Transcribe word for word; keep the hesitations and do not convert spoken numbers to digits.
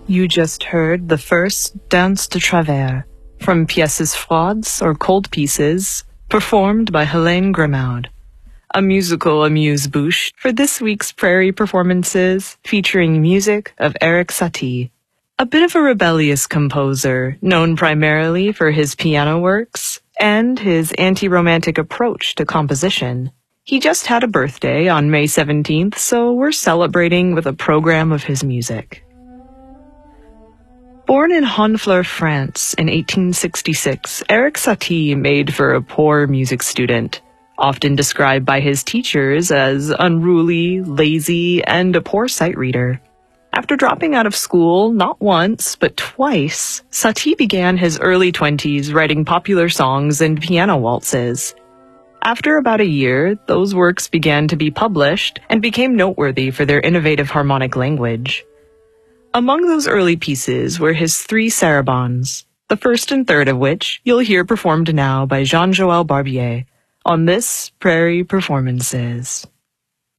You just heard the first Danse de Travers from Pièces Froides, or Cold Pieces, performed by Helene Grimaud. A musical amuse-bouche for this week's Prairie Performances, featuring music of Erik Satie. A bit of a rebellious composer, known primarily for his piano works and his anti-romantic approach to composition. He just had a birthday on May seventeenth, so we're celebrating with a program of his music. Born in Honfleur, France in eighteen sixty-six, Erik Satie made for a poor music student, often described by his teachers as unruly, lazy, and a poor sight reader. After dropping out of school not once, but twice, Satie began his early twenties writing popular songs and piano waltzes. After about a year, those works began to be published and became noteworthy for their innovative harmonic language. Among those early pieces were his three sarabans, the first and third of which you'll hear performed now by Jean-Joël Barbier on this Prairie Performances.